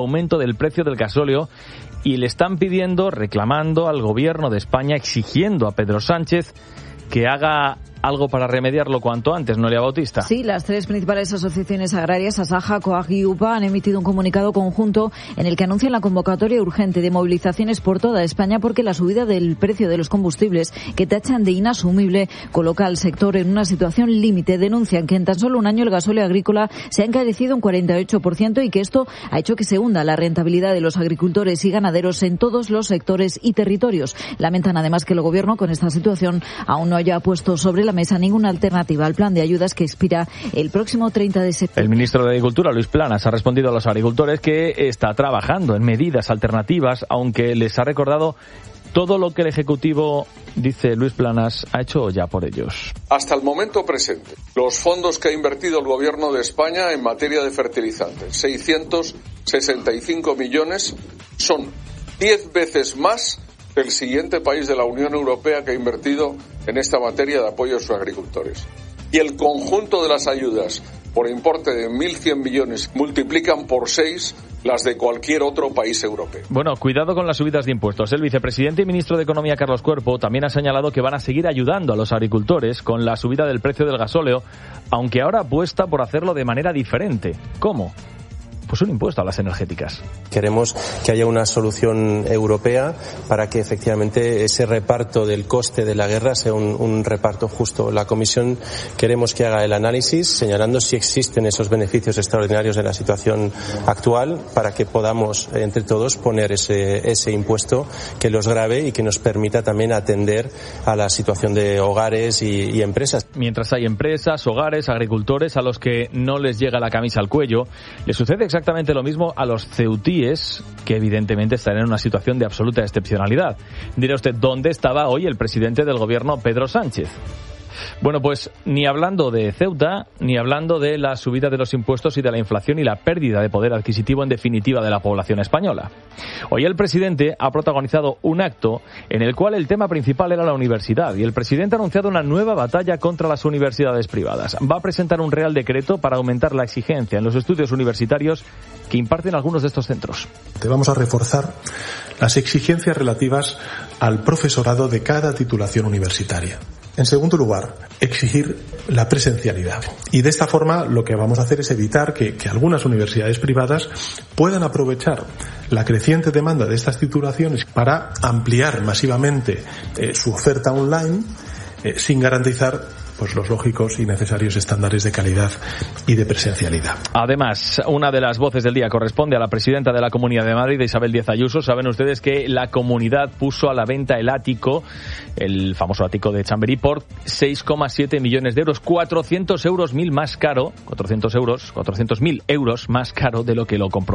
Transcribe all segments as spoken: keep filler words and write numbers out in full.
aumento del precio del gasóleo y le están pidiendo, reclamando al gobierno de España, exigiendo a Pedro Sánchez que haga algo para remediarlo cuanto antes, Noelia Bautista. Sí, las tres principales asociaciones agrarias, Asaja, COAG y UPA, han emitido un comunicado conjunto en el que anuncian la convocatoria urgente de movilizaciones por toda España porque la subida del precio de los combustibles, que tachan de inasumible, coloca al sector en una situación límite. Denuncian que en tan solo un año el gasóleo agrícola se ha encarecido un cuarenta y ocho por ciento y que esto ha hecho que se hunda la rentabilidad de los agricultores y ganaderos en todos los sectores y territorios. Lamentan además que el Gobierno, con esta situación, aún no haya puesto sobre la mesa ninguna alternativa al plan de ayudas que expira el próximo treinta de septiembre. El ministro de Agricultura, Luis Planas, ha respondido a los agricultores que está trabajando en medidas alternativas, aunque les ha recordado todo lo que el Ejecutivo, dice Luis Planas, ha hecho ya por ellos. Hasta el momento presente, los fondos que ha invertido el Gobierno de España en materia de fertilizantes, seiscientos sesenta y cinco millones, son diez veces más el siguiente país de la Unión Europea que ha invertido en esta materia de apoyo a sus agricultores. Y el conjunto de las ayudas por importe de mil cien millones multiplican por seis las de cualquier otro país europeo. Bueno, cuidado con las subidas de impuestos. El vicepresidente y ministro de Economía, Carlos Cuerpo, también ha señalado que van a seguir ayudando a los agricultores con la subida del precio del gasóleo, aunque ahora apuesta por hacerlo de manera diferente. ¿Cómo? Pues un impuesto a las energéticas. Queremos que haya una solución europea para que efectivamente ese reparto del coste de la guerra sea un, un reparto justo. La Comisión queremos que haga el análisis señalando si existen esos beneficios extraordinarios de la situación actual para que podamos entre todos poner ese, ese impuesto que los grave y que nos permita también atender a la situación de hogares y, y empresas. Mientras hay empresas, hogares, agricultores a los que no les llega la camisa al cuello, les sucede exactamente Exactamente lo mismo a los ceutíes, que evidentemente están en una situación de absoluta excepcionalidad. Dirá usted, ¿dónde estaba hoy el presidente del gobierno, Pedro Sánchez? Bueno, pues ni hablando de Ceuta, ni hablando de la subida de los impuestos y de la inflación y la pérdida de poder adquisitivo en definitiva de la población española. Hoy el presidente ha protagonizado un acto en el cual el tema principal era la universidad y el presidente ha anunciado una nueva batalla contra las universidades privadas. Va a presentar un real decreto para aumentar la exigencia en los estudios universitarios que imparten algunos de estos centros. Te vamos a reforzar las exigencias relativas al profesorado de cada titulación universitaria. En segundo lugar, exigir la presencialidad. Y de esta forma lo que vamos a hacer es evitar que, que algunas universidades privadas puedan aprovechar la creciente demanda de estas titulaciones para ampliar masivamente eh, su oferta online eh, sin garantizar pues los lógicos y necesarios estándares de calidad y de presencialidad. Además, una de las voces del día corresponde a la presidenta de la Comunidad de Madrid, Isabel Díaz Ayuso. Saben ustedes que la comunidad puso a la venta el ático, el famoso ático de Chamberí, por seis coma siete millones de euros, cuatrocientos euros mil más caro, cuatrocientos euros, cuatrocientos mil euros más caro de lo que lo compró.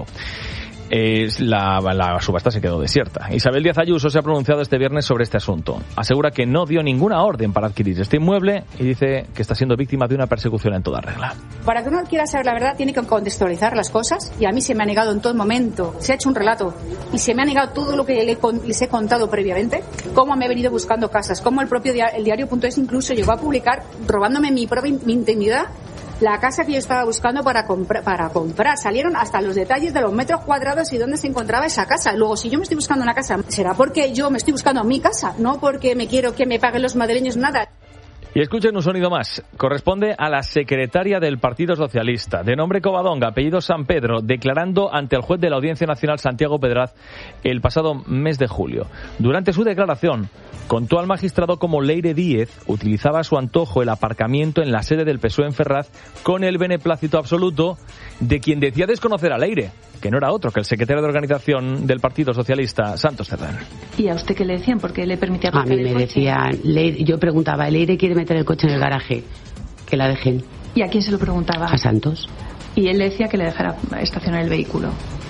Es la, la subasta se quedó desierta. Isabel Díaz Ayuso se ha pronunciado este viernes sobre este asunto. Asegura que no dio ninguna orden para adquirir este inmueble y dice que está siendo víctima de una persecución en toda regla. Para que uno quiera saber la verdad tiene que contextualizar las cosas y a mí se me ha negado en todo momento, se ha hecho un relato y se me ha negado todo lo que les he contado previamente, cómo me he venido buscando casas, cómo el propio diario, el diario.es incluso llegó a publicar, robándome mi propia mi intimidad, la casa que yo estaba buscando para, compra, para comprar. Salieron hasta los detalles de los metros cuadrados y dónde se encontraba esa casa. Luego, si yo me estoy buscando una casa, será porque yo me estoy buscando mi casa, no porque me quiero que me paguen los madrileños nada. Y escuchen un sonido más. Corresponde a la secretaria del Partido Socialista, de nombre Covadonga, apellido San Pedro, declarando ante el juez de la Audiencia Nacional, Santiago Pedraz, el pasado mes de julio. Durante su declaración, contó al magistrado cómo Leire Díez utilizaba a su antojo el aparcamiento en la sede del P S O E en Ferraz con el beneplácito absoluto de quien decía desconocer a Leire, que no era otro que el secretario de organización del Partido Socialista, Santos Cerdán. ¿Y a usted qué le decían? ¿Por qué le permitía aparcar el coche? A mí me decían, Leire, yo preguntaba, Leire quiere meter el coche en el garaje, que la dejen. ¿Y a quién se lo preguntaba? A Santos. Y él le decía que le dejara estacionar el vehículo.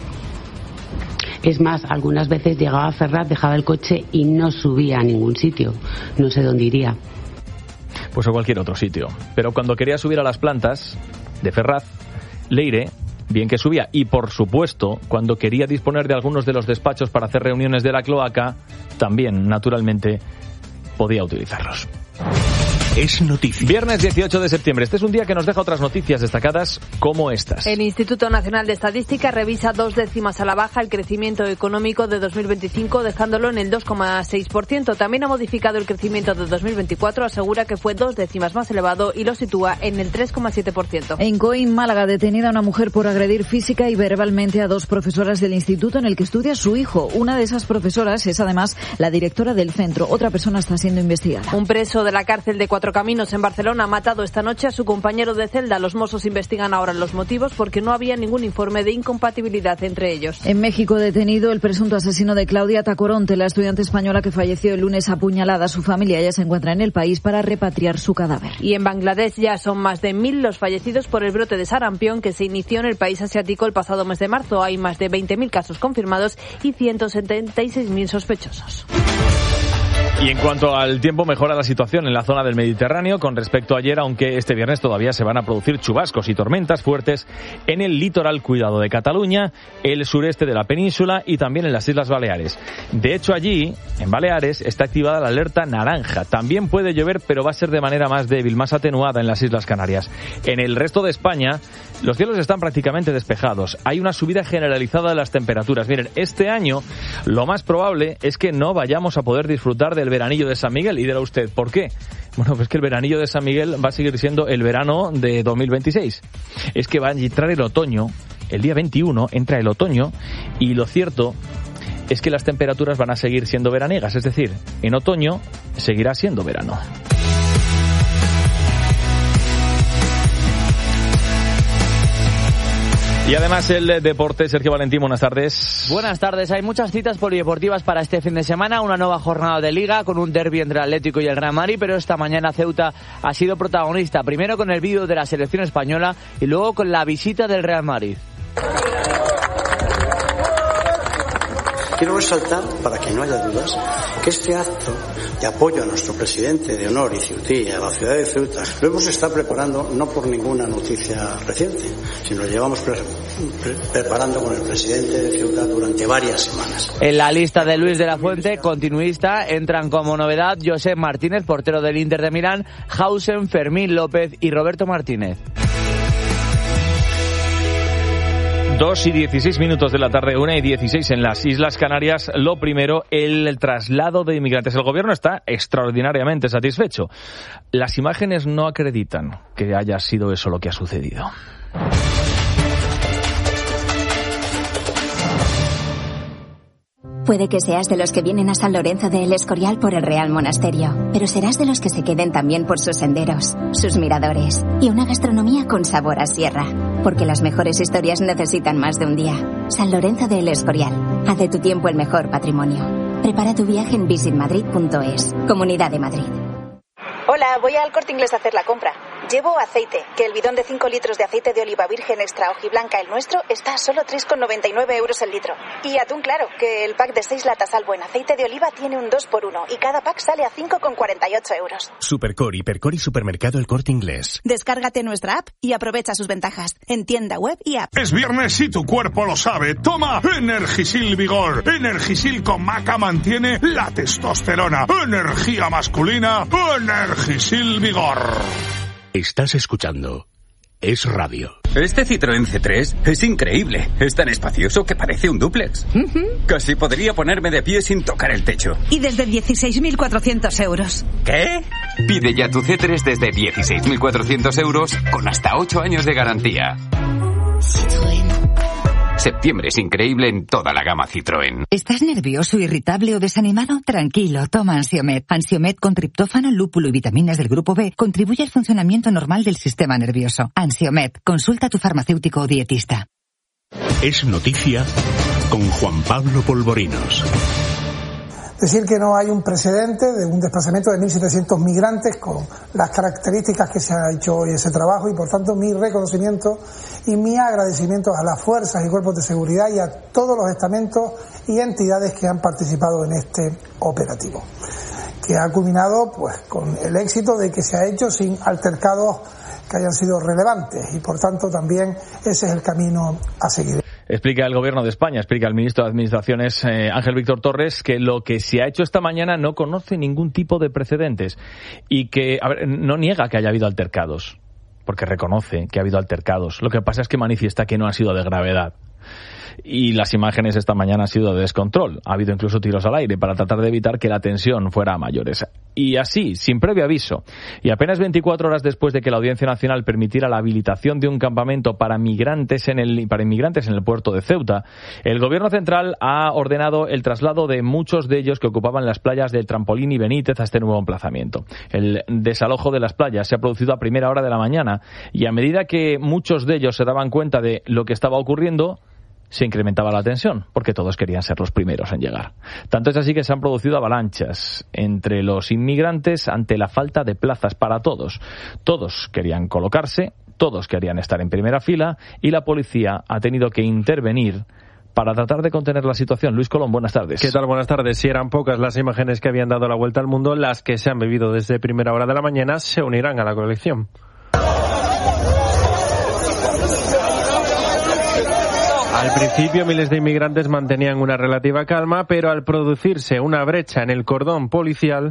Es más, algunas veces llegaba a Ferraz, dejaba el coche y no subía a ningún sitio. No sé dónde iría. Pues a cualquier otro sitio. Pero cuando quería subir a las plantas de Ferraz, Leire, bien que subía. Y por supuesto, cuando quería disponer de algunos de los despachos para hacer reuniones de la cloaca, también, naturalmente, podía utilizarlos. Es noticia. Viernes dieciocho de septiembre. Este es un día que nos deja otras noticias destacadas como estas. El Instituto Nacional de Estadística revisa dos décimas a la baja el crecimiento económico de dos mil veinticinco, dejándolo en el dos coma seis por ciento. También ha modificado el crecimiento de dos mil veinticuatro, asegura que fue dos décimas más elevado y lo sitúa en el tres coma siete por ciento. En Coín, Málaga, detenida una mujer por agredir física y verbalmente a dos profesoras del instituto en el que estudia su hijo. Una de esas profesoras es además la directora del centro. Otra persona está siendo investigada. Un preso de la cárcel de Cuatro Caminos en Barcelona ha matado esta noche a su compañero de celda. Los Mossos investigan ahora los motivos porque no había ningún informe de incompatibilidad entre ellos. En México, detenido el presunto asesino de Claudia Tacoronte, la estudiante española que falleció el lunes apuñalada. Su familia ya se encuentra en el país para repatriar su cadáver. Y en Bangladesh ya son más de mil los fallecidos por el brote de sarampión que se inició en el país asiático el pasado mes de marzo. Hay más de veinte mil casos confirmados y ciento setenta y seis mil sospechosos. Y en cuanto al tiempo, mejora la situación en la zona del Mediterráneo con respecto a ayer, aunque este viernes todavía se van a producir chubascos y tormentas fuertes en el litoral cuidado de Cataluña, el sureste de la península y también en las Islas Baleares. De hecho, allí, en Baleares, está activada la alerta naranja. También puede llover, pero va a ser de manera más débil, más atenuada en las Islas Canarias. En el resto de España, los cielos están prácticamente despejados. Hay una subida generalizada de las temperaturas. Miren, este año lo más probable es que no vayamos a poder disfrutar del veranillo de San Miguel. Y dirá usted, ¿por qué? Bueno, pues que el veranillo de San Miguel va a seguir siendo el verano de dos mil veintiséis. Es que va a entrar el otoño, el día veintiuno entra el otoño, y lo cierto es que las temperaturas van a seguir siendo veraniegas, es decir, en otoño seguirá siendo verano. Y además el deporte, Sergio Valentín, buenas tardes. Buenas tardes, hay muchas citas polideportivas para este fin de semana, una nueva jornada de Liga con un derbi entre el Atlético y el Real Madrid, pero esta mañana Ceuta ha sido protagonista, primero con el vídeo de la selección española y luego con la visita del Real Madrid. Quiero resaltar, para que no haya dudas, que este acto de apoyo a nuestro presidente de honor y ceutí, a la ciudad de Ceuta, lo hemos estado preparando no por ninguna noticia reciente, sino lo llevamos pre- pre- preparando con el presidente de Ceuta durante varias semanas. En la lista de Luis de la Fuente, continuista, entran como novedad Josep Martínez, portero del Inter de Milán, Hausen, Fermín López y Roberto Martínez. Dos y dieciséis minutos de la tarde, una y dieciséis en las Islas Canarias. Lo primero, el traslado de inmigrantes. El gobierno está extraordinariamente satisfecho. Las imágenes no acreditan que haya sido eso lo que ha sucedido. Puede que seas de los que vienen a San Lorenzo de El Escorial por el Real Monasterio, pero serás de los que se queden también por sus senderos, sus miradores y una gastronomía con sabor a sierra, porque las mejores historias necesitan más de un día. San Lorenzo de El Escorial, haz de tu tiempo el mejor patrimonio. Prepara tu viaje en visit madrid punto es, Comunidad de Madrid. Hola, voy al Corte Inglés a hacer la compra. Llevo aceite, que el bidón de cinco litros de aceite de oliva virgen extra hojiblanca, el nuestro, está a solo tres con noventa y nueve euros el litro. Y atún claro, que el pack de seis latas al buen aceite de oliva tiene un dos por uno y cada pack sale a cinco con cuarenta y ocho euros. Supercor, Hipercor y Supermercado El Corte Inglés. Descárgate nuestra app y aprovecha sus ventajas en tienda web y app. Es viernes y tu cuerpo lo sabe. Toma Energisil Vigor. Energisil con maca mantiene la testosterona. Energía masculina. Energisil Vigor. Estás escuchando Es Radio. Este Citroën C tres es increíble. Es tan espacioso que parece un dúplex. Uh-huh. Casi podría ponerme de pie sin tocar el techo. Y desde dieciséis mil cuatrocientos euros. ¿Qué? Pide ya tu C tres desde dieciséis mil cuatrocientos euros con hasta ocho años de garantía. Citroën. Septiembre es increíble en toda la gama Citroën. ¿Estás nervioso, irritable o desanimado? Tranquilo, toma Ansiomed. Ansiomed con triptófano, lúpulo y vitaminas del grupo B contribuye al funcionamiento normal del sistema nervioso. Ansiomed, consulta a tu farmacéutico o dietista. Es noticia con Juan Pablo Polvorinos. Decir que no hay un precedente de un desplazamiento de mil setecientos migrantes con las características que se ha hecho hoy ese trabajo y por tanto mi reconocimiento y mi agradecimiento a las fuerzas y cuerpos de seguridad y a todos los estamentos y entidades que han participado en este operativo, que ha culminado pues con el éxito de que se ha hecho sin altercados que hayan sido relevantes y por tanto también ese es el camino a seguir. Explica el Gobierno de España, explica el ministro de Administraciones, eh, Ángel Víctor Torres, que lo que se ha hecho esta mañana no conoce ningún tipo de precedentes y que, a ver, no niega que haya habido altercados, porque reconoce que ha habido altercados. Lo que pasa es que manifiesta que no han sido de gravedad. Y las imágenes esta mañana han sido de descontrol. Ha habido incluso tiros al aire para tratar de evitar que la tensión fuera a mayores. Y así, sin previo aviso, y apenas veinticuatro horas después de que la Audiencia Nacional permitiera la habilitación de un campamento para migrantes en el, para inmigrantes en el puerto de Ceuta, el Gobierno central ha ordenado el traslado de muchos de ellos que ocupaban las playas del Trampolín y Benítez a este nuevo emplazamiento. El desalojo de las playas se ha producido a primera hora de la mañana y a medida que muchos de ellos se daban cuenta de lo que estaba ocurriendo, se incrementaba la tensión, porque todos querían ser los primeros en llegar. Tanto es así que se han producido avalanchas entre los inmigrantes ante la falta de plazas para todos. Todos querían colocarse, todos querían estar en primera fila y la policía ha tenido que intervenir para tratar de contener la situación. Luis Colón, buenas tardes. ¿Qué tal? Buenas tardes. Si eran pocas las imágenes que habían dado la vuelta al mundo, las que se han vivido desde primera hora de la mañana se unirán a la colección. Al principio miles de inmigrantes mantenían una relativa calma, pero al producirse una brecha en el cordón policial,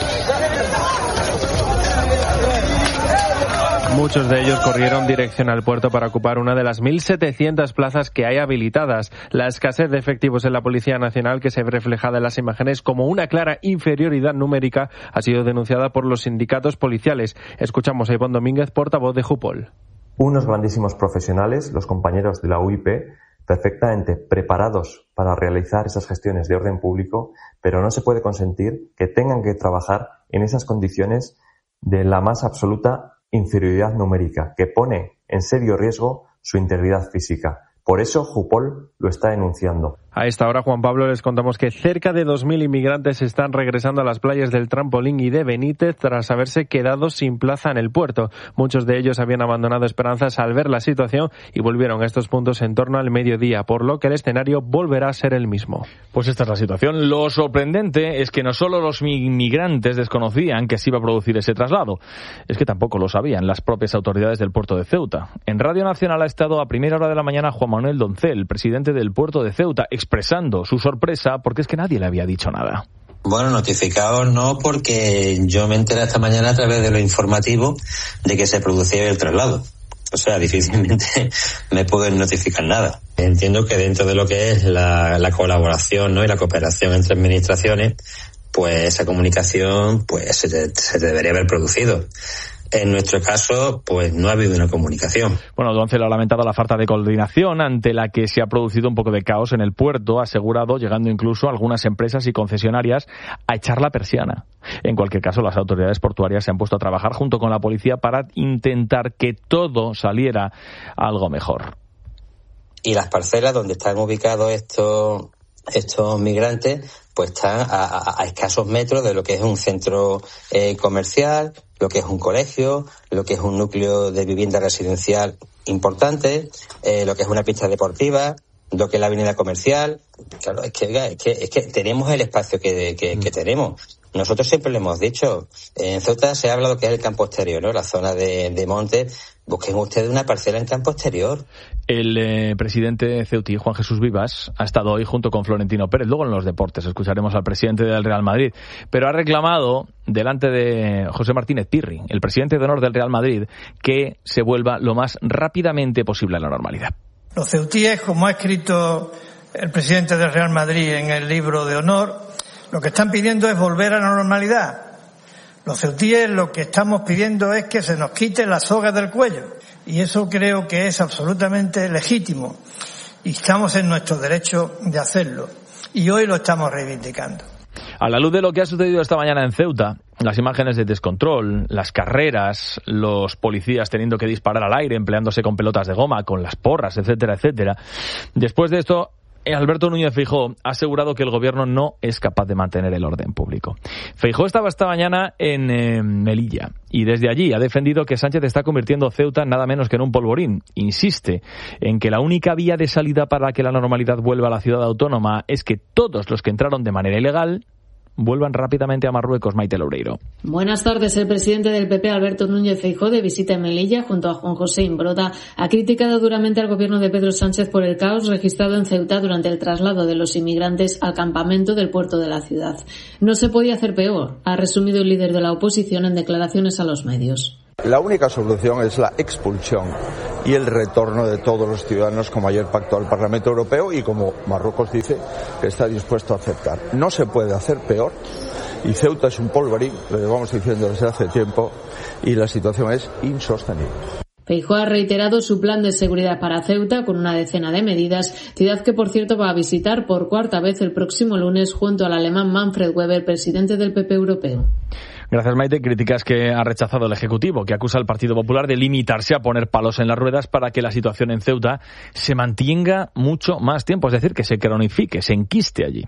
muchos de ellos corrieron dirección al puerto para ocupar una de las mil setecientas plazas que hay habilitadas. La escasez de efectivos en la Policía Nacional, que se ve reflejada en las imágenes como una clara inferioridad numérica, ha sido denunciada por los sindicatos policiales. Escuchamos a Ivonne Domínguez, portavoz de Jupol. Unos grandísimos profesionales, los compañeros de la U I P, perfectamente preparados para realizar esas gestiones de orden público, pero no se puede consentir que tengan que trabajar en esas condiciones de la más absoluta inferioridad numérica, que pone en serio riesgo su integridad física. Por eso Jupol lo está denunciando. A esta hora, Juan Pablo, les contamos que cerca de dos mil inmigrantes están regresando a las playas del Trampolín y de Benítez tras haberse quedado sin plaza en el puerto. Muchos de ellos habían abandonado esperanzas al ver la situación y volvieron a estos puntos en torno al mediodía, por lo que el escenario volverá a ser el mismo. Pues esta es la situación. Lo sorprendente es que no solo los inmigrantes desconocían que se iba a producir ese traslado, es que tampoco lo sabían las propias autoridades del puerto de Ceuta. En Radio Nacional ha estado a primera hora de la mañana Juan Manuel Doncel, presidente del puerto de Ceuta, expresando su sorpresa porque es que nadie le había dicho nada. Bueno, notificados no, porque yo me enteré esta mañana a través de lo informativo de que se producía el traslado. O sea, difícilmente me pueden notificar nada. Entiendo que dentro de lo que es la, la colaboración, ¿no?, y la cooperación entre administraciones, pues esa comunicación pues se, te, se te debería haber producido. En nuestro caso, pues no ha habido una comunicación. Bueno, Doncel ha lamentado la falta de coordinación ante la que se ha producido un poco de caos en el puerto, ha asegurado, llegando incluso algunas empresas y concesionarias a echar la persiana. En cualquier caso, las autoridades portuarias se han puesto a trabajar junto con la policía para intentar que todo saliera algo mejor. Y las parcelas donde están ubicados estos estos migrantes, pues están a, a, a escasos metros de lo que es un centro eh, comercial, lo que es un colegio, lo que es un núcleo de vivienda residencial importante, eh, lo que es una pista deportiva, lo que es la avenida comercial. Claro, es que, es que, es que tenemos el espacio que, que, que tenemos. Nosotros siempre le hemos dicho, en Ceuta se habla de lo que es el campo exterior, ¿no?, la zona de, de monte. Busquen ustedes una parcela en campo exterior. El eh, presidente ceutí, Juan Jesús Vivas, ha estado hoy junto con Florentino Pérez. Luego en los deportes escucharemos al presidente del Real Madrid, pero ha reclamado delante de José Martínez Pirri, el presidente de honor del Real Madrid, que se vuelva lo más rápidamente posible a la normalidad. Los ceutíes, como ha escrito el presidente del Real Madrid en el libro de honor, lo que están pidiendo es volver a la normalidad. Los ceutíes lo que estamos pidiendo es que se nos quite la soga del cuello. Y eso creo que es absolutamente legítimo. Y estamos en nuestro derecho de hacerlo. Y hoy lo estamos reivindicando. A la luz de lo que ha sucedido esta mañana en Ceuta, las imágenes de descontrol, las carreras, los policías teniendo que disparar al aire, empleándose con pelotas de goma, con las porras, etcétera, etcétera. Después de esto, Alberto Núñez Feijóo ha asegurado que el gobierno no es capaz de mantener el orden público. Feijóo estaba esta mañana en eh, Melilla y desde allí ha defendido que Sánchez está convirtiendo Ceuta en nada menos que en un polvorín. Insiste en que la única vía de salida para que la normalidad vuelva a la ciudad autónoma es que todos los que entraron de manera ilegal vuelvan rápidamente a Marruecos. Maite Loureiro. Buenas tardes. El presidente del P P, Alberto Núñez Feijóo, de visita en Melilla junto a Juan José Imbroda, ha criticado duramente al gobierno de Pedro Sánchez por el caos registrado en Ceuta durante el traslado de los inmigrantes al campamento del puerto de la ciudad. No se podía hacer peor, ha resumido el líder de la oposición en declaraciones a los medios. La única solución es la expulsión y el retorno de todos los ciudadanos, como ayer pactó el Parlamento Europeo y como Marruecos dice que está dispuesto a aceptar. No se puede hacer peor y Ceuta es un polvorín, lo llevamos diciendo desde hace tiempo, y la situación es insostenible. Feijóo ha reiterado su plan de seguridad para Ceuta con una decena de medidas, ciudad que por cierto va a visitar por cuarta vez el próximo lunes junto al alemán Manfred Weber, presidente del P P europeo. Gracias, Maite. Críticas que ha rechazado el Ejecutivo, que acusa al Partido Popular de limitarse a poner palos en las ruedas para que la situación en Ceuta se mantenga mucho más tiempo, es decir, que se cronifique, se enquiste allí.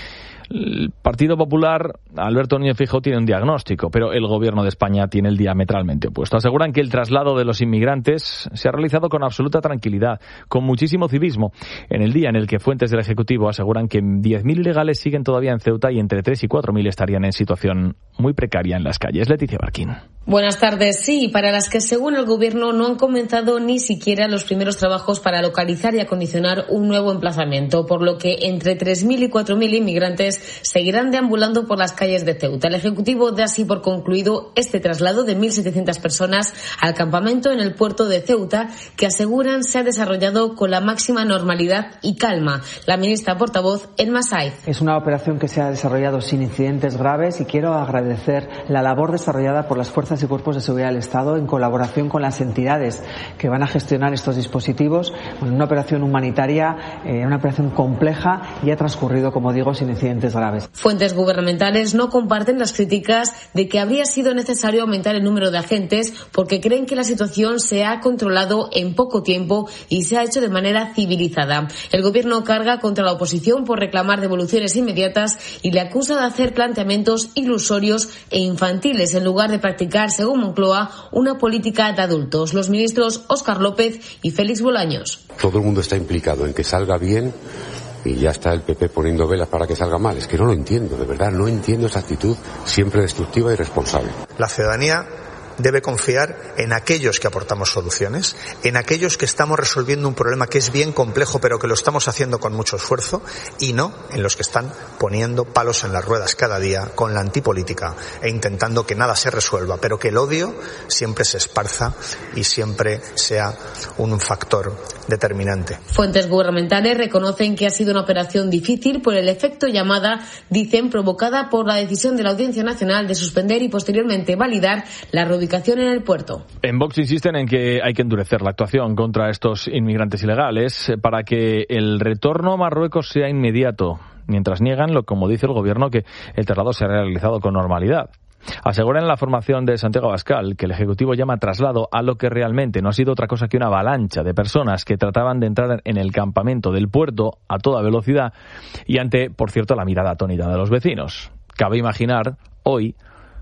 El Partido Popular, Alberto Núñez Feijóo, tiene un diagnóstico, pero el Gobierno de España tiene el diametralmente opuesto. Aseguran que el traslado de los inmigrantes se ha realizado con absoluta tranquilidad, con muchísimo civismo, en el día en el que fuentes del Ejecutivo aseguran que diez mil ilegales siguen todavía en Ceuta y entre tres y cuatro mil estarían en situación muy precaria en las calles. Leticia Barquín. Buenas tardes. Sí, para las que según el Gobierno no han comenzado ni siquiera los primeros trabajos para localizar y acondicionar un nuevo emplazamiento, por lo que entre tres mil y cuatro mil inmigrantes seguirán deambulando por las calles de Ceuta. El Ejecutivo da así por concluido este traslado de mil setecientas personas al campamento en el puerto de Ceuta, que aseguran se ha desarrollado con la máxima normalidad y calma. La ministra portavoz, Elma Saiz. Es una operación que se ha desarrollado sin incidentes graves y quiero agradecer la labor desarrollada por las fuerzas y cuerpos de seguridad del Estado en colaboración con las entidades que van a gestionar estos dispositivos. Bueno, una operación humanitaria, eh, una operación compleja y ha transcurrido, como digo, sin incidentes graves. Fuentes gubernamentales no comparten las críticas de que habría sido necesario aumentar el número de agentes porque creen que la situación se ha controlado en poco tiempo y se ha hecho de manera civilizada. El Gobierno carga contra la oposición por reclamar devoluciones inmediatas y le acusa de hacer planteamientos ilusorios e infantiles en lugar de practicar, según Moncloa, una política de adultos. Los ministros Óscar López y Félix Bolaños. Todo el mundo está implicado en que salga bien y ya está el P P poniendo velas para que salga mal. Es que no lo entiendo, de verdad, no entiendo esa actitud siempre destructiva y irresponsable. La ciudadanía debe confiar en aquellos que aportamos soluciones, en aquellos que estamos resolviendo un problema que es bien complejo pero que lo estamos haciendo con mucho esfuerzo, y no en los que están poniendo palos en las ruedas cada día con la antipolítica e intentando que nada se resuelva, pero que el odio siempre se esparza y siempre sea un factor determinante. Fuentes gubernamentales reconocen que ha sido una operación difícil por el efecto llamada, dicen, provocada por la decisión de la Audiencia Nacional de suspender y posteriormente validar la reubicación en el puerto. En Vox insisten en que hay que endurecer la actuación contra estos inmigrantes ilegales para que el retorno a Marruecos sea inmediato, mientras niegan, lo como dice el Gobierno, que el traslado se ha realizado con normalidad. Aseguran en la formación de Santiago Abascal que el Ejecutivo llama traslado a lo que realmente no ha sido otra cosa que una avalancha de personas que trataban de entrar en el campamento del puerto a toda velocidad y ante, por cierto, la mirada atónita de los vecinos. Cabe imaginar hoy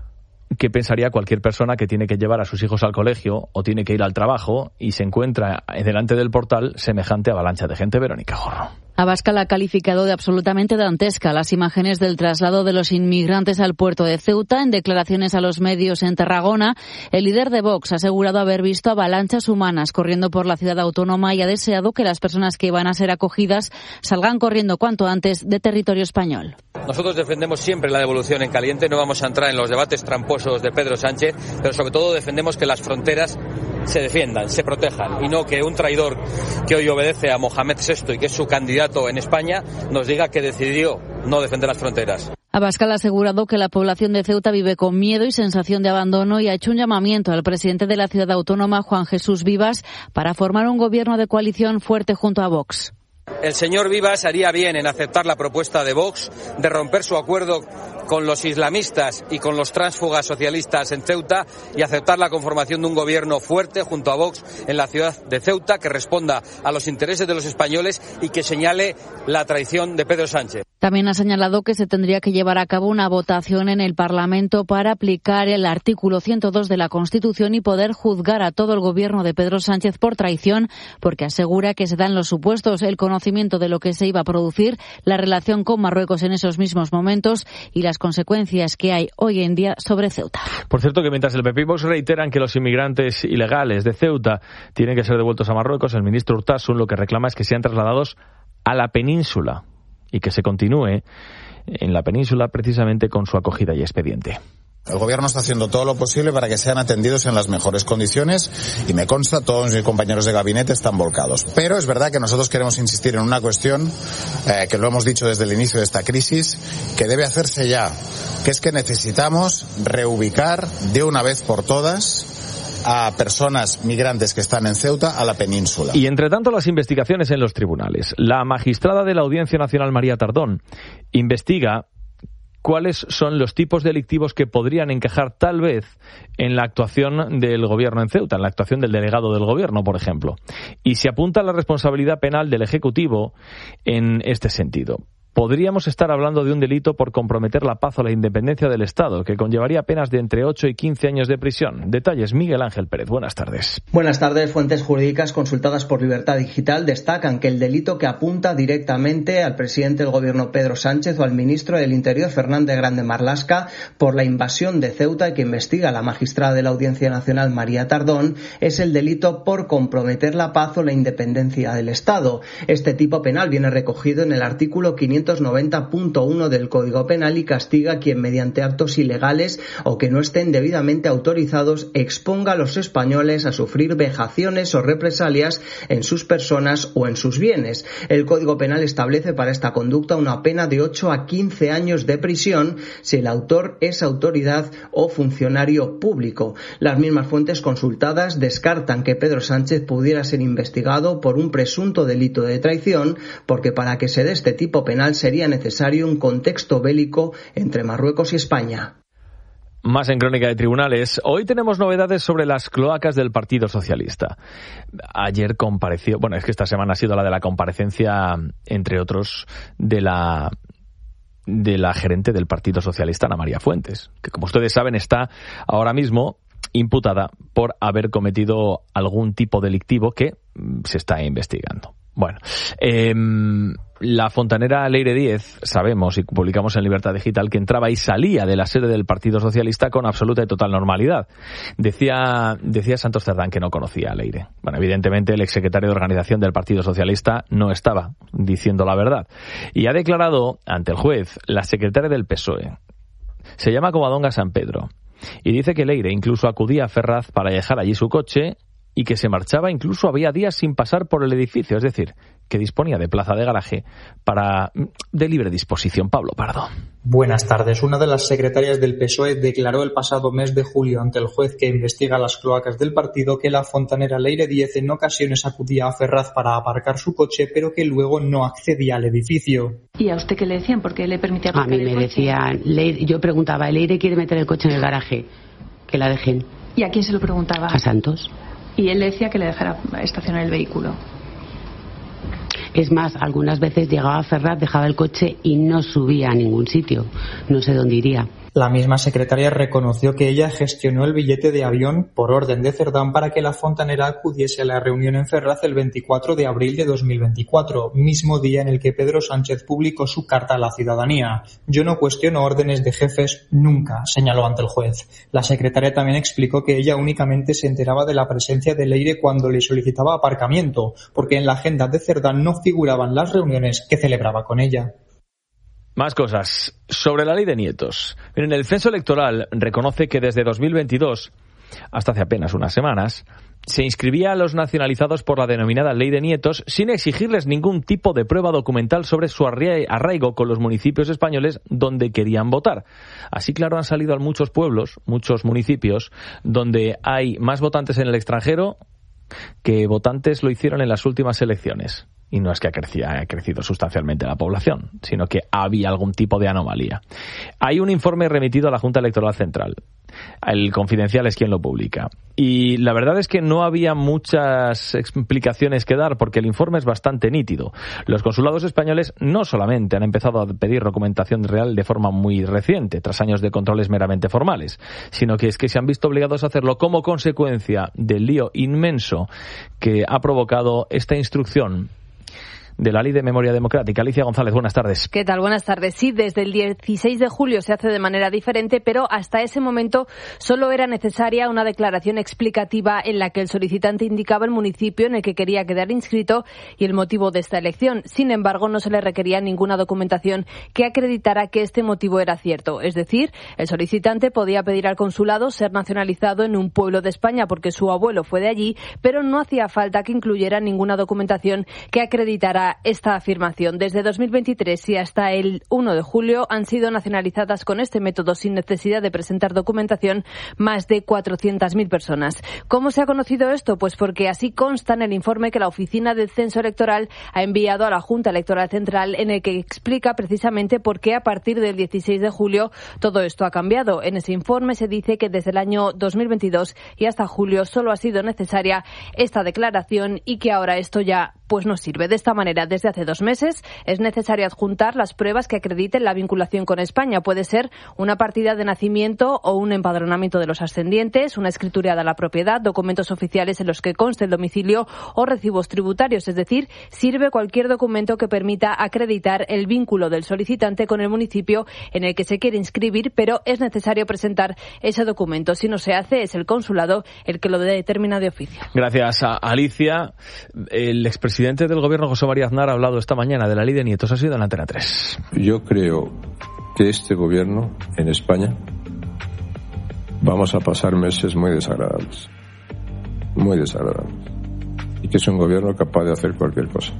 qué pensaría cualquier persona que tiene que llevar a sus hijos al colegio o tiene que ir al trabajo y se encuentra delante del portal semejante avalancha de gente. Verónica Jorro. Abascal ha calificado de absolutamente dantesca las imágenes del traslado de los inmigrantes al puerto de Ceuta. En declaraciones a los medios en Tarragona, el líder de Vox ha asegurado haber visto avalanchas humanas corriendo por la ciudad autónoma y ha deseado que las personas que van a ser acogidas salgan corriendo cuanto antes de territorio español. Nosotros defendemos siempre la devolución en caliente, no vamos a entrar en los debates tramposos de Pedro Sánchez, pero sobre todo defendemos que las fronteras se defiendan, se protejan y no que un traidor que hoy obedece a Mohamed sexto y que es su candidato en España nos diga que decidió no defender las fronteras. Abascal ha asegurado que la población de Ceuta vive con miedo y sensación de abandono y ha hecho un llamamiento al presidente de la ciudad autónoma, Juan Jesús Vivas, para formar un gobierno de coalición fuerte junto a Vox. El señor Vivas haría bien en aceptar la propuesta de Vox de romper su acuerdo con los islamistas y con los tránsfugas socialistas en Ceuta y aceptar la conformación de un gobierno fuerte junto a Vox en la ciudad de Ceuta que responda a los intereses de los españoles y que señale la traición de Pedro Sánchez. También ha señalado que se tendría que llevar a cabo una votación en el Parlamento para aplicar el artículo ciento dos de la Constitución y poder juzgar a todo el gobierno de Pedro Sánchez por traición, porque asegura que se dan los supuestos, el conocimiento de lo que se iba a producir, la relación con Marruecos en esos mismos momentos y las consecuencias que hay hoy en día sobre Ceuta. Por cierto, que mientras el P P y Vox reiteran que los inmigrantes ilegales de Ceuta tienen que ser devueltos a Marruecos, el ministro Urtasun lo que reclama es que sean trasladados a la península y que se continúe en la península precisamente con su acogida y expediente. El Gobierno está haciendo todo lo posible para que sean atendidos en las mejores condiciones y me consta, todos mis compañeros de gabinete están volcados. Pero es verdad que nosotros queremos insistir en una cuestión eh, que lo hemos dicho desde el inicio de esta crisis, que debe hacerse ya, que es que necesitamos reubicar de una vez por todas a personas migrantes que están en Ceuta a la península. Y entre tanto, las investigaciones en los tribunales. La magistrada de la Audiencia Nacional, María Tardón, investiga cuáles son los tipos delictivos que podrían encajar tal vez en la actuación del gobierno en Ceuta, en la actuación del delegado del gobierno, por ejemplo. Y se apunta a la responsabilidad penal del Ejecutivo en este sentido. Podríamos estar hablando de un delito por comprometer la paz o la independencia del Estado, que conllevaría penas de entre ocho y quince años de prisión. Detalles, Miguel Ángel Pérez. Buenas tardes. Buenas tardes. Fuentes jurídicas consultadas por Libertad Digital destacan que el delito que apunta directamente al presidente del Gobierno, Pedro Sánchez, o al ministro del Interior, Fernández Grande Marlaska, por la invasión de Ceuta y que investiga la magistrada de la Audiencia Nacional, María Tardón, es el delito por comprometer la paz o la independencia del Estado. Este tipo penal viene recogido en el artículo quinientos noventa punto uno del Código Penal y castiga a quien mediante actos ilegales o que no estén debidamente autorizados exponga a los españoles a sufrir vejaciones o represalias en sus personas o en sus bienes. El Código Penal establece para esta conducta una pena de ocho a quince años de prisión si el autor es autoridad o funcionario público. Las mismas fuentes consultadas descartan que Pedro Sánchez pudiera ser investigado por un presunto delito de traición, porque para que se dé este tipo penal sería necesario un contexto bélico entre Marruecos y España. Más en Crónica de Tribunales. Hoy tenemos novedades sobre las cloacas del Partido Socialista. Ayer compareció, bueno, es que esta semana ha sido la de la comparecencia, entre otros, de la de la gerente del Partido Socialista, Ana María Fuentes, que como ustedes saben está ahora mismo imputada por haber cometido algún tipo delictivo que se está investigando. Bueno, eh, la fontanera Leire Díez, sabemos y publicamos en Libertad Digital que entraba y salía de la sede del Partido Socialista con absoluta y total normalidad. Decía, decía Santos Cerdán que no conocía a Leire. Bueno, evidentemente el exsecretario de Organización del Partido Socialista no estaba diciendo la verdad. Y ha declarado ante el juez la secretaria del P S O E. Se llama Covadonga San Pedro. Y dice que Leire incluso acudía a Ferraz para dejar allí su coche y que se marchaba incluso había días sin pasar por el edificio, es decir, que disponía de plaza de garaje para de libre disposición. Pablo Pardo. Buenas tardes. Una de las secretarias del P S O E declaró el pasado mes de julio ante el juez que investiga las cloacas del partido que la fontanera Leire Díez en ocasiones acudía a Ferraz para aparcar su coche, pero que luego no accedía al edificio. ¿Y a usted qué le decían? ¿Por qué le permitía aparcar el coche? A mí me decían, Leire, yo preguntaba, Leire quiere meter el coche en el garaje, que la dejen. ¿Y a quién se lo preguntaba? A Santos. Y él le decía que le dejara estacionar el vehículo. Es más, algunas veces llegaba a Ferraz, dejaba el coche y no subía a ningún sitio. No sé dónde iría. La misma secretaria reconoció que ella gestionó el billete de avión por orden de Cerdán para que la fontanera acudiese a la reunión en Ferraz el veinticuatro de abril de dos mil veinticuatro, mismo día en el que Pedro Sánchez publicó su carta a la ciudadanía. Yo no cuestiono órdenes de jefes nunca, señaló ante el juez. La secretaria también explicó que ella únicamente se enteraba de la presencia de Leire cuando le solicitaba aparcamiento, porque en la agenda de Cerdán no figuraban las reuniones que celebraba con ella. Más cosas. Sobre la ley de nietos. Miren, el censo electoral reconoce que desde dos mil veintidós, hasta hace apenas unas semanas, se inscribía a los nacionalizados por la denominada ley de nietos sin exigirles ningún tipo de prueba documental sobre su arraigo con los municipios españoles donde querían votar. Así, claro, han salido a muchos pueblos, muchos municipios, donde hay más votantes en el extranjero que votantes lo hicieron en las últimas elecciones. Y no es que ha crecido, ha crecido sustancialmente la población, sino que había algún tipo de anomalía. Hay un informe remitido a la Junta Electoral Central. El Confidencial es quien lo publica. Y la verdad es que no había muchas explicaciones que dar porque el informe es bastante nítido. Los consulados españoles no solamente han empezado a pedir documentación real de forma muy reciente, tras años de controles meramente formales, sino que es que se han visto obligados a hacerlo como consecuencia del lío inmenso que ha provocado esta instrucción de la Ley de Memoria Democrática. Alicia González, buenas tardes. ¿Qué tal? Buenas tardes. Sí, desde el dieciséis de julio se hace de manera diferente, pero hasta ese momento solo era necesaria una declaración explicativa en la que el solicitante indicaba el municipio en el que quería quedar inscrito y el motivo de esta elección. Sin embargo, no se le requería ninguna documentación que acreditara que este motivo era cierto. Es decir, el solicitante podía pedir al consulado ser nacionalizado en un pueblo de España porque su abuelo fue de allí, pero no hacía falta que incluyera ninguna documentación que acreditara esta afirmación. Desde dos mil veintitrés y hasta el uno de julio han sido nacionalizadas con este método sin necesidad de presentar documentación más de cuatrocientas mil personas. ¿Cómo se ha conocido esto? Pues porque así consta en el informe que la Oficina del Censo Electoral ha enviado a la Junta Electoral Central, en el que explica precisamente por qué a partir del dieciséis de julio todo esto ha cambiado. En ese informe se dice que desde el año dos mil veintidós y hasta julio solo ha sido necesaria esta declaración y que ahora esto ya pues no sirve. De esta manera, desde hace dos meses es necesario adjuntar las pruebas que acrediten la vinculación con España. Puede ser una partida de nacimiento o un empadronamiento de los ascendientes, una escritura de la propiedad, documentos oficiales en los que conste el domicilio o recibos tributarios. Es decir, sirve cualquier documento que permita acreditar el vínculo del solicitante con el municipio en el que se quiere inscribir, pero es necesario presentar ese documento. Si no se hace, es el consulado el que lo determina de oficio. Gracias a Alicia. El expresidente del Gobierno, José María Aznar, ha hablado esta mañana de la ley de nietos. Ha sido en Antena tres. Yo creo que este Gobierno en España vamos a pasar meses muy desagradables. Muy desagradables. Y que es un Gobierno capaz de hacer cualquier cosa.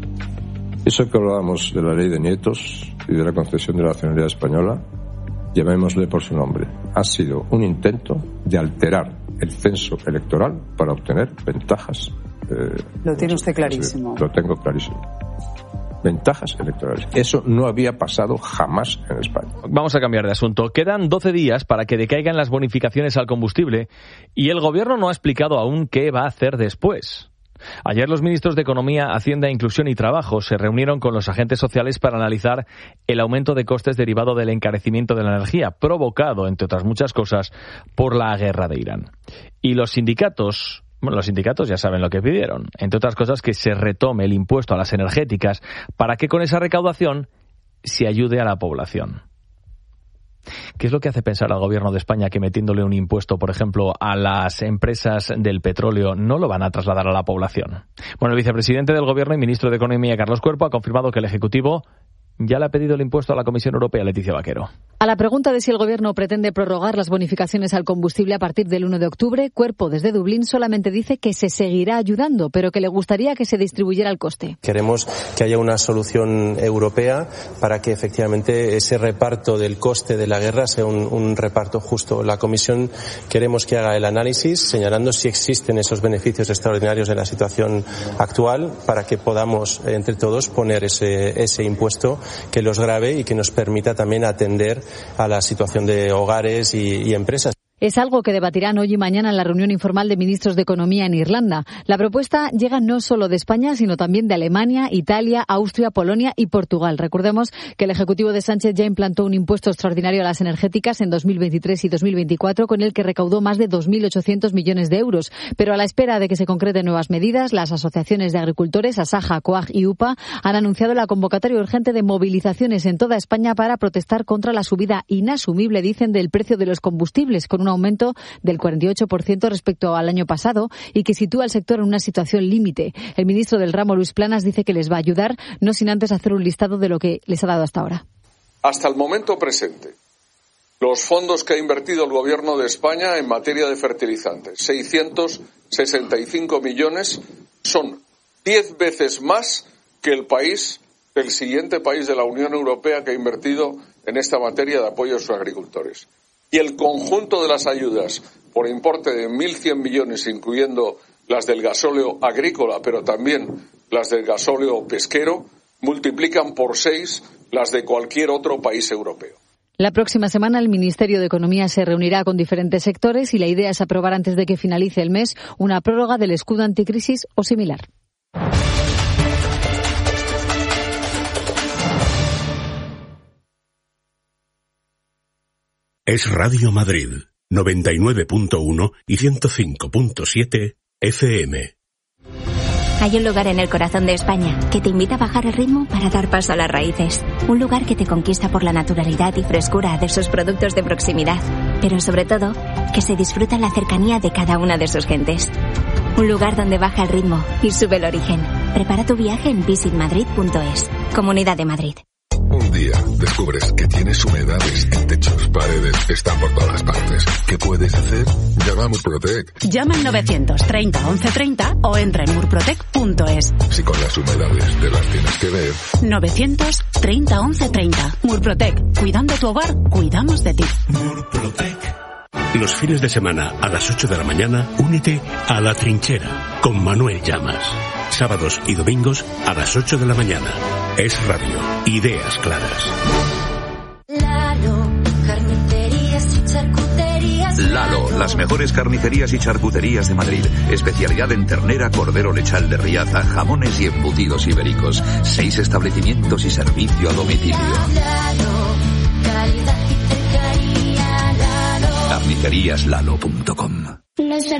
Eso que hablábamos de la ley de nietos y de la concesión de la nacionalidad española, llamémosle por su nombre. Ha sido un intento de alterar el censo electoral para obtener ventajas. Eh, lo tiene usted clarísimo. Lo tengo clarísimo. Ventajas electorales. Eso no había pasado jamás en España. Vamos a cambiar de asunto. Quedan doce días para que decaigan las bonificaciones al combustible y el Gobierno no ha explicado aún qué va a hacer después. Ayer los ministros de Economía, Hacienda, Inclusión y Trabajo se reunieron con los agentes sociales para analizar el aumento de costes derivado del encarecimiento de la energía, provocado, entre otras muchas cosas, por la guerra de Irán. Y los sindicatos... Bueno, los sindicatos ya saben lo que pidieron. Entre otras cosas, que se retome el impuesto a las energéticas para que con esa recaudación se ayude a la población. ¿Qué es lo que hace pensar al Gobierno de España que metiéndole un impuesto, por ejemplo, a las empresas del petróleo no lo van a trasladar a la población? Bueno, el vicepresidente del Gobierno y ministro de Economía, Carlos Cuerpo, ha confirmado que el Ejecutivo ya le ha pedido el impuesto a la Comisión Europea. Leticia Vaquero. A la pregunta de si el Gobierno pretende prorrogar las bonificaciones al combustible a partir del uno de octubre, Cuerpo desde Dublín solamente dice que se seguirá ayudando, pero que le gustaría que se distribuyera el coste. Queremos que haya una solución europea para que efectivamente ese reparto del coste de la guerra sea un, un reparto justo. La Comisión queremos que haga el análisis señalando si existen esos beneficios extraordinarios de la situación actual para que podamos entre todos poner ese, ese impuesto que los grave y que nos permita también atender a la situación de hogares y, y empresas. Es algo que debatirán hoy y mañana en la reunión informal de ministros de Economía en Irlanda. La propuesta llega no solo de España, sino también de Alemania, Italia, Austria, Polonia y Portugal. Recordemos que el Ejecutivo de Sánchez ya implantó un impuesto extraordinario a las energéticas en dos mil veintitrés y dos mil veinticuatro, con el que recaudó más de dos mil ochocientos millones de euros. Pero a la espera de que se concreten nuevas medidas, las asociaciones de agricultores, Asaja, COAG y UPA, han anunciado la convocatoria urgente de movilizaciones en toda España para protestar contra la subida inasumible, dicen, del precio de los combustibles, con un aumento del cuarenta y ocho por ciento respecto al año pasado y que sitúa al sector en una situación límite. El ministro del ramo, Luis Planas, dice que les va a ayudar, no sin antes hacer un listado de lo que les ha dado hasta ahora. Hasta el momento presente, los fondos que ha invertido el Gobierno de España en materia de fertilizantes, seiscientos sesenta y cinco millones, son diez veces más que el país, el siguiente país de la Unión Europea que ha invertido en esta materia de apoyo a sus agricultores. Y el conjunto de las ayudas por importe de mil cien millones, incluyendo las del gasóleo agrícola, pero también las del gasóleo pesquero, multiplican por seis las de cualquier otro país europeo. La próxima semana el Ministerio de Economía se reunirá con diferentes sectores y la idea es aprobar antes de que finalice el mes una prórroga del escudo anticrisis o similar. Es Radio Madrid, noventa y nueve punto uno y ciento cinco punto siete F M. Hay un lugar en el corazón de España que te invita a bajar el ritmo para dar paso a las raíces. Un lugar que te conquista por la naturalidad y frescura de sus productos de proximidad, pero sobre todo, que se disfruta en la cercanía de cada una de sus gentes. Un lugar donde baja el ritmo y sube el origen. Prepara tu viaje en visit madrid punto es. Comunidad de Madrid. Un día descubres que tienes humedades en techos, paredes, están por todas partes. ¿Qué puedes hacer? Llama a Murprotec. Llama al novecientos treinta once treinta o entra en murprotec punto es. Si con las humedades te las tienes que ver. novecientos treinta once treinta. Murprotec. Cuidando tu hogar, cuidamos de ti. Murprotec. Los fines de semana a las ocho de la mañana, únete a La Trinchera con Manuel Llamas. Sábados y domingos a las ocho de la mañana. Es radio. Ideas claras. Lalo, carnicerías y charcuterías. Lalo, las mejores carnicerías y charcuterías de Madrid. Especialidad en ternera, cordero lechal de Riaza, jamones y embutidos ibéricos. Seis establecimientos y servicio a domicilio. Lalo, calidad y cercanía. Lalo. carnicerías lalo punto com.